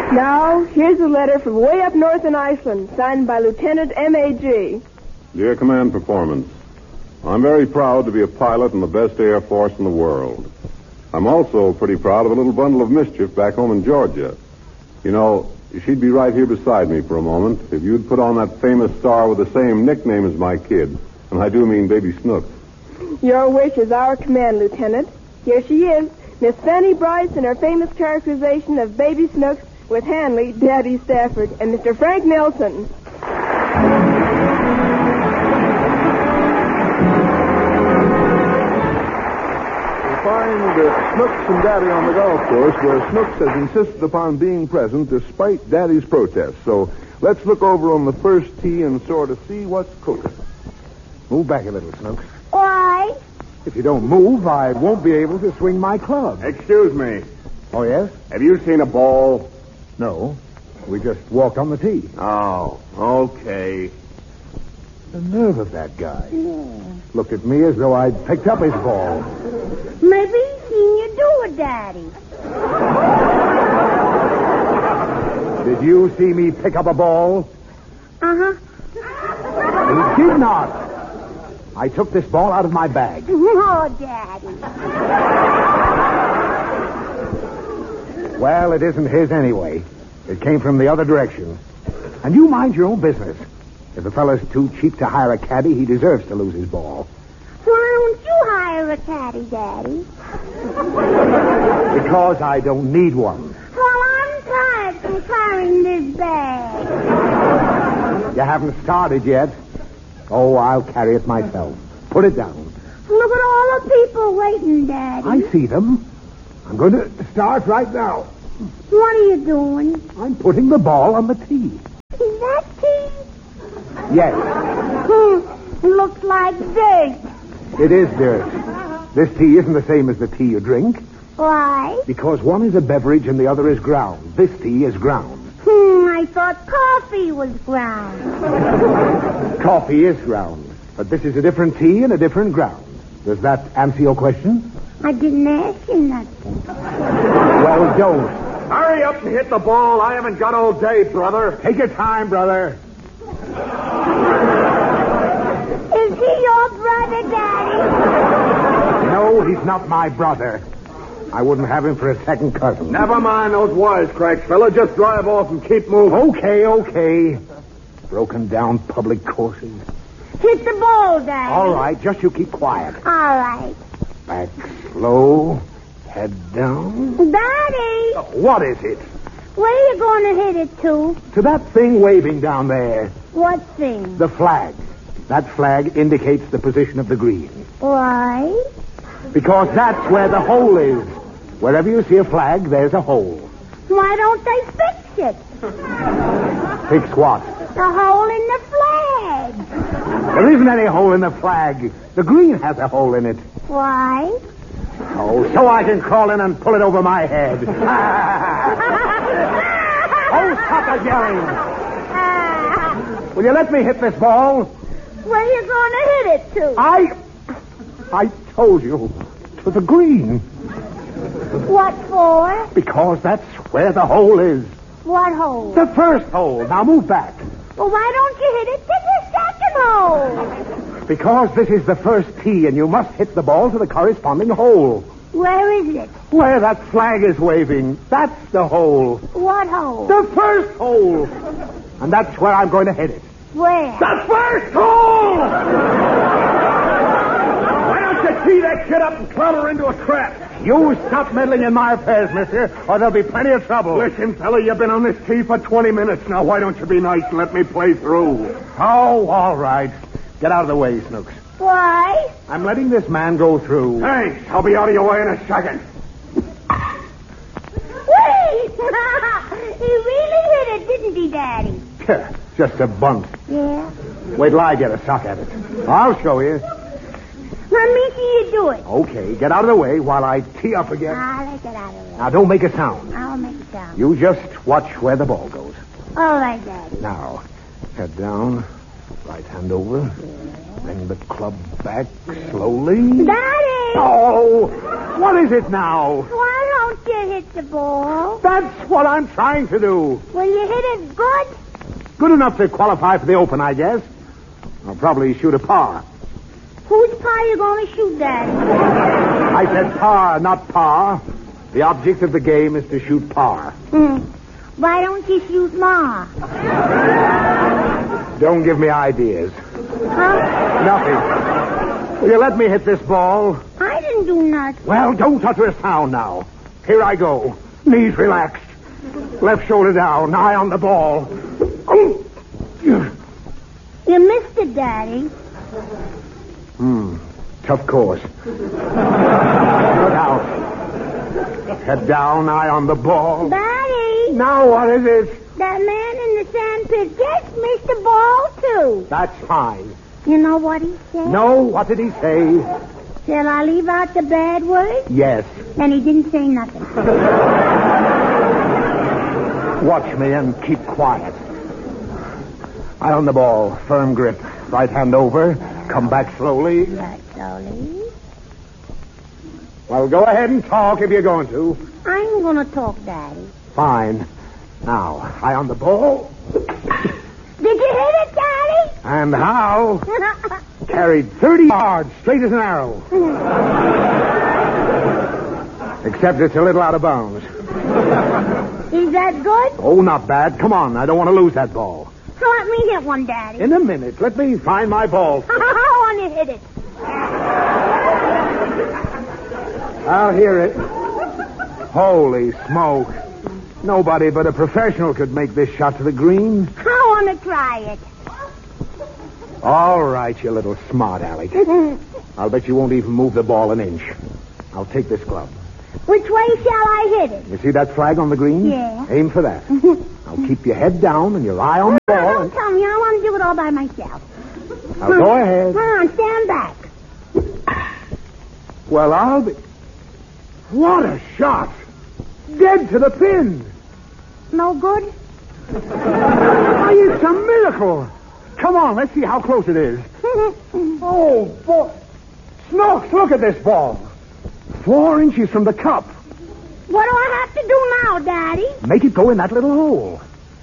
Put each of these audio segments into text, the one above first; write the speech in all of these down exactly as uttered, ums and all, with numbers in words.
Now, here's a letter from way up north in Iceland, signed by Lieutenant M A G Dear Command Performance, I'm very proud to be a pilot in the best Air Force in the world. I'm also pretty proud of a little bundle of mischief back home in Georgia. You know, she'd be right here beside me for a moment if you'd put on that famous star with the same nickname as my kid. And I do mean Baby Snooks. Your wish is our command, Lieutenant. Here she is, Miss Fanny Bryce in her famous characterization of Baby Snooks with Hanley, Daddy Stafford, and Mister Frank Nelson. We find uh, Snooks and Daddy on the golf course, where Snooks has insisted upon being present despite Daddy's protest. So let's look over on the first tee and sort of see what's cooking. Move back a little, Snooks. Why? If you don't move, I won't be able to swing my club. Excuse me. Oh, yes? Have you seen a ball? No. We just walked on the tee. Oh, okay. The nerve of that guy. Yeah. Looked at me as though I'd picked up his ball. Maybe he's seen you do it, Daddy. Did you see me pick up a ball? Uh-huh. You did not. I took this ball out of my bag. Oh, Daddy. Well, it isn't his anyway. It came from the other direction. And you mind your own business. If a fellow's too cheap to hire a caddy, he deserves to lose his ball. Why don't you hire a caddy, Daddy? Because I don't need one. Well, I'm tired from carrying this bag. You haven't started yet. Oh, I'll carry it myself. Put it down. Look at all the people waiting, Daddy. I see them. I'm going to start right now. What are you doing? I'm putting the ball on the tee. Is that tea? Yes, Hmm. Looks like dirt. it is dirt. This tea isn't the same as the tea you drink, Why? because one is a beverage and the other is ground. This tea is ground. Hmm, I thought coffee was ground. Coffee is ground, but this is a different tea and a different ground. Does that answer your question? I didn't ask you nothing. Well, don't. Hurry up and hit the ball. I haven't got all day, brother. Take your time, brother. Is he your brother, Daddy? No, he's not my brother. I wouldn't have him for a second cousin. Never mind those wisecracks, fella. Just drive off and keep moving. Okay, okay. Broken down public courses. Hit the ball, Daddy. All right, just you keep quiet. All right. Back slow. Head down. Daddy, What is it? where are you going to hit it to? To that thing waving down there. What thing? The flag. That flag indicates the position of the green. Why? Because that's where the hole is. Wherever you see a flag, there's a hole. Why don't they fix it? Fix what? The hole in the flag. There isn't any hole in the flag. The green has a hole in it. Why? Oh, so I can crawl in and pull it over my head. Oh, stop that yelling. Will you let me hit this ball? Where are you going to hit it to? I... I told you. To the green. What for? Because that's where the hole is. What hole? The first hole. Now move back. Well, why don't you hit it to the second hole? Because this is the first tee, and you must hit the ball to the corresponding hole. Where is it? Where that flag is waving. That's the hole. What hole? The first hole. And that's where I'm going to hit it. Where? The first hole! Why don't you tee that kid up and clown her into a trap? You stop meddling in my affairs, mister, or there'll be plenty of trouble. Listen, fella, you've been on this tee for twenty minutes now. Why don't you be nice and let me play through? Oh, all right. Get out of the way, Snooks. Why? I'm letting this man go through. Thanks. I'll be out of your way in a second. Wait! He really hit it, didn't he, Daddy? Just a bunt. Yeah. Wait till I get a suck at it. I'll show you. Let me see you do it. Okay, get out of the way while I tee up again. I'll get out of it. Now, don't make a sound. I'll make it down. You just watch where the ball goes. All right, Daddy. Now, head down, right hand over, bring the club back slowly. Daddy! Oh, what is it now? Why don't don't you hit the ball? That's what I'm trying to do. Will you hit it good? Good enough to qualify for the Open, I guess. I'll probably shoot a par. Whose par you going to shoot, Daddy? I said par, not par. The object of the game is to shoot par. Hmm. Why don't you shoot Ma? Don't give me ideas. Huh? Nothing. Will you let me hit this ball? I didn't do nothing. Well, don't utter a sound now. Here I go. Knees relaxed. Left shoulder down. Eye on the ball. Oh. You missed it, Daddy. Hmm. Tough course. Look out. Head down, eye on the ball. Daddy! Now what is it? That man in the sand pit just missed the ball, too. That's fine. You know what he said? No, what did he say? Shall I leave out the bad words? Yes. And he didn't say nothing. Watch me and keep quiet. Eye on the ball, firm grip. Right hand over. Come back slowly. Right, slowly. Well, go ahead and talk if you're going to. I'm going to talk, Daddy. Fine. Now, eye on the ball. Did you hit it, Daddy? And how? Carried thirty yards, straight as an arrow. Except it's a little out of bounds. Is that good? Oh, not bad. Come on, I don't want to lose that ball. Let me hit one, Daddy. In a minute. Let me find my ball. I want to hit it. I'll hear it. Holy smoke. Nobody but a professional could make this shot to the green. I want to try it. All right, you little smart aleck. I'll bet you won't even move the ball an inch. I'll take this club. Which way shall I hit it? You see that flag on the green? Yeah. Aim for that. I'll keep your head down and your eye on the ball. Don't And... tell me. I want to do it all by myself. Now, go ahead. Come on, stand back. Well, I'll be... What a shot! Dead to the pin. No good? Why, it's a miracle. Come on, let's see how close it is. Oh, boy. Snooks, look at this ball. Four inches from the cup. What do I have to do now, Daddy? Make it go in that little hole.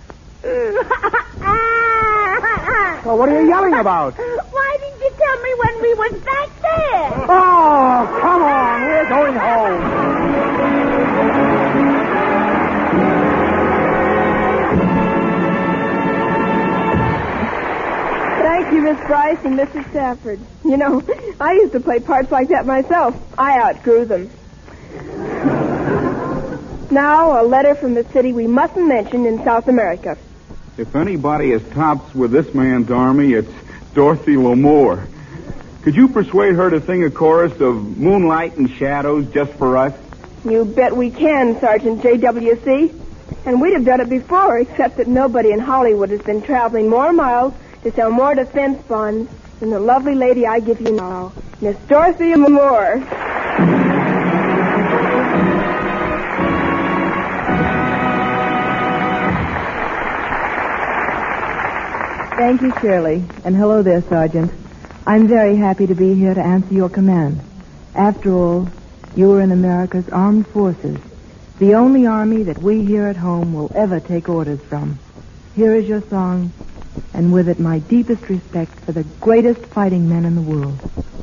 Well, what are you yelling about? Why didn't you tell me when we was back there? Oh, come on. We're going home. Thank you, Miss Bryce and Missus Stafford. You know, I used to play parts like that myself. I outgrew them. Now, a letter from the city we mustn't mention in South America. If anybody is tops with this man's army, it's Dorothy L'Amour. Could you persuade her to sing a chorus of Moonlight and Shadows just for us? You bet we can, Sergeant J W C. And we'd have done it before, except that nobody in Hollywood has been traveling more miles to sell more defense bonds than the lovely lady I give you now, Miss Dorothy L'Amour. Thank you, Shirley. And hello there, Sergeant. I'm very happy to be here to answer your command. After all, you are in America's armed forces, the only army that we here at home will ever take orders from. Here is your song, and with it my deepest respect for the greatest fighting men in the world.